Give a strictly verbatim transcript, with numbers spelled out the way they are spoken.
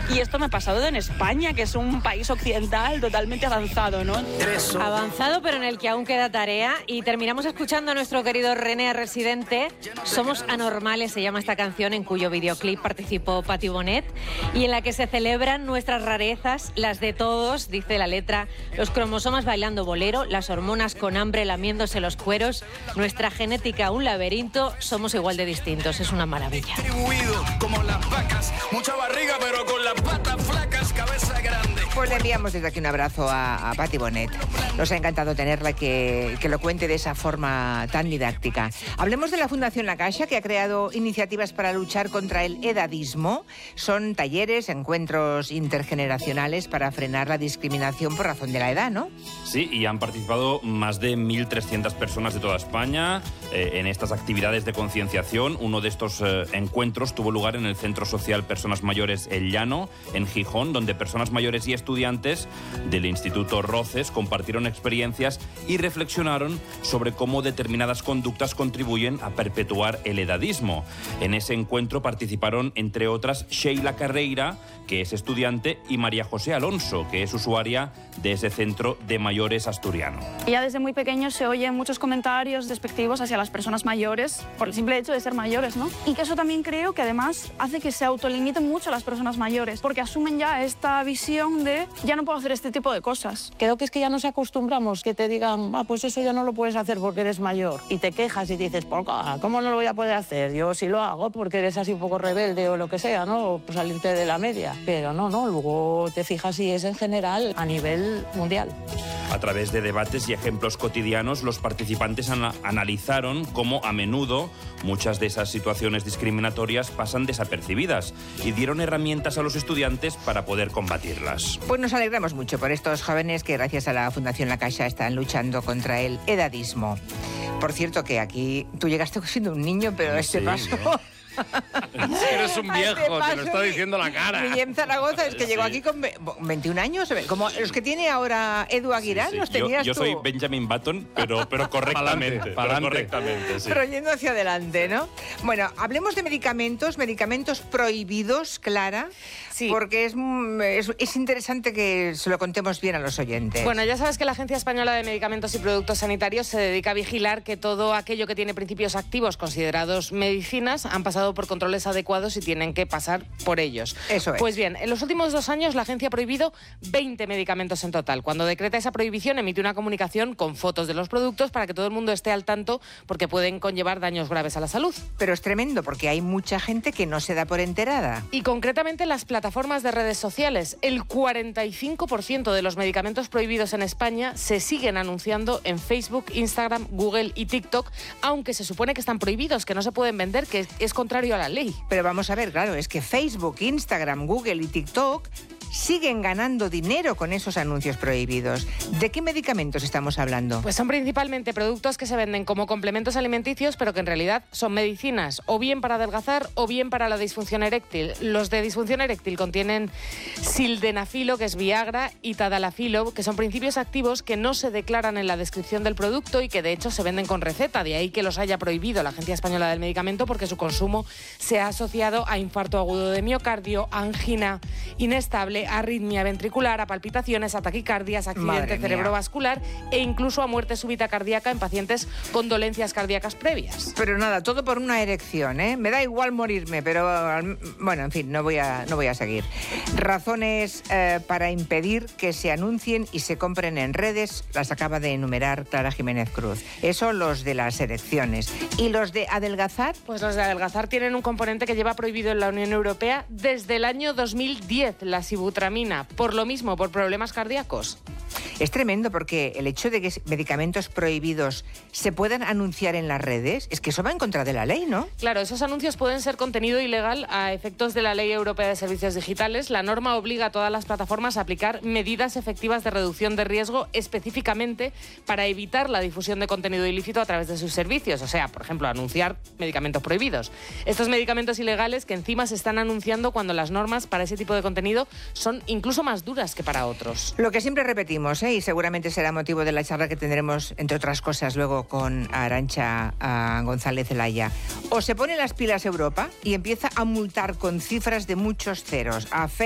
Y esto me ha pasado en España, que es un país occidental totalmente avanzado, ¿no? Avanzado, pero en el que aún queda tarea. Y terminamos escuchando a nuestro querido René Residente. Somos anormales, se llama esta canción, en cuyo videoclip participó Patti Bonet, y en la que se celebran nuestras rarezas, las de todos, dice la letra, los cromosomas bailando bolero, las hormonas con hambre lamiéndose los cueros, nuestra genética un laberinto, somos igual de distintos, es una maravilla. Como las vacas, mucha barriga pero con las patas flacas, cabeza grande. Pues le enviamos desde aquí un abrazo a, a Patti Bonet. Nos ha encantado tenerla, que, que lo cuente de esa forma tan didáctica. Hablemos de la Fundación La Caixa, que ha creado iniciativas para luchar contra el edadismo. Son talleres, encuentros intergeneracionales para frenar la discriminación por razón de la edad, ¿no? Sí, y han participado más de mil trescientas personas de toda España eh, en estas actividades de concienciación. Uno de estos eh, encuentros tuvo lugar en el Centro Social Personas Mayores El Llano, en Gijón, donde personas mayores y estudiantes del Instituto Roces compartieron experiencias y reflexionaron sobre cómo determinadas conductas contribuyen a perpetuar el edadismo. En ese encuentro participaron, entre otras, Sheila Carreira, que es estudiante, y María José Alonso, que es usuaria de ese centro de mayores asturiano. Ya desde muy pequeños se oyen muchos comentarios despectivos hacia las personas mayores por el simple hecho de ser mayores, ¿no? Y que eso también creo que además hace que se autolimiten mucho las personas mayores, porque asumen ya esta visión de ya no puedo hacer este tipo de cosas. Creo que es que ya nos acostumbramos que te digan, ah, pues eso ya no lo puedes hacer porque eres mayor. Y te quejas y dices, ¿cómo no lo voy a poder hacer? Yo sí lo hago porque eres así un poco rebelde o lo que sea, ¿no? O por salirte de la media. Pero no, no, luego te fijas si es en general a nivel mundial. A través de debates y ejemplos cotidianos, los participantes ana- analizaron cómo a menudo muchas de esas situaciones discriminatorias pasan desapercibidas y dieron herramientas a los estudiantes para poder combatirlas. Pues nos alegramos mucho por estos jóvenes que gracias a la Fundación La Caixa están luchando contra el edadismo. Por cierto que aquí tú llegaste siendo un niño, pero Sí, este paso... ¿no? Eres un viejo, te lo está diciendo la cara. Guillem Zaragoza es que Sí. llegó aquí con ve- veintiún años, como los que tiene ahora Edu Aguirre, Sí, sí. los Yo, tenías yo tú. soy Benjamin Button, pero, pero correctamente. Pa'lante, pa'lante. pero correctamente, sí. Pero yendo hacia adelante, ¿no? Bueno, hablemos de medicamentos, medicamentos prohibidos, Clara, Sí. porque es, mm, es, es interesante que se lo contemos bien a los oyentes. Bueno, ya sabes que la Agencia Española de Medicamentos y Productos Sanitarios se dedica a vigilar que todo aquello que tiene principios activos considerados medicinas han pasado por controles adecuados y tienen que pasar por ellos. Eso es. Pues bien, en los últimos dos años la agencia ha prohibido veinte medicamentos en total. Cuando decreta esa prohibición, emite una comunicación con fotos de los productos para que todo el mundo esté al tanto, porque pueden conllevar daños graves a la salud. Pero es tremendo porque hay mucha gente que no se da por enterada. Y concretamente las plataformas de redes sociales. El cuarenta y cinco por ciento de los medicamentos prohibidos en España se siguen anunciando en Facebook, Instagram, Google y TikTok, aunque se supone que están prohibidos, que no se pueden vender, que es contrario a la ley. Pero vamos a ver, claro, es que Facebook, Instagram, Google y TikTok siguen ganando dinero con esos anuncios prohibidos. ¿De qué medicamentos estamos hablando? Pues son principalmente productos que se venden como complementos alimenticios, pero que en realidad son medicinas, o bien para adelgazar o bien para la disfunción eréctil. Los de disfunción eréctil contienen sildenafilo, que es Viagra, y tadalafilo, que son principios activos que no se declaran en la descripción del producto y que de hecho se venden con receta. De ahí que los haya prohibido la Agencia Española del Medicamento, porque su consumo se ha asociado a infarto agudo de miocardio, a angina inestable, a arritmia ventricular, a palpitaciones, a taquicardias, accidente cerebrovascular e incluso a muerte súbita cardíaca en pacientes con dolencias cardíacas previas. Pero nada, todo por una erección, ¿eh? Me da igual morirme, pero bueno, en fin, no voy a, no voy a seguir. Razones eh, para impedir que se anuncien y se compren en redes, las acaba de enumerar Clara Jiménez Cruz. Eso los de las erecciones. ¿Y los de adelgazar? Pues los de adelgazar tienen un componente que lleva prohibido en la Unión Europea desde el año dos mil diez, la sibutramina, por lo mismo, por problemas cardíacos. Es tremendo porque el hecho de que medicamentos prohibidos se puedan anunciar en las redes, es que eso va en contra de la ley, ¿no? Claro, esos anuncios pueden ser contenido ilegal a efectos de la Ley Europea de Servicios Digitales. La norma obliga a todas las plataformas a aplicar medidas efectivas de reducción de riesgo específicamente para evitar la difusión de contenido ilícito a través de sus servicios. O sea, por ejemplo, anunciar medicamentos prohibidos. Estos medicamentos ilegales que encima se están anunciando cuando las normas para ese tipo de contenido son incluso más duras que para otros. Lo que siempre repetimos, ¿eh? Y seguramente será motivo de la charla que tendremos, entre otras cosas, luego con Arantxa uh, González Zelaya. O se pone las pilas Europa y empieza a multar con cifras de muchos ceros a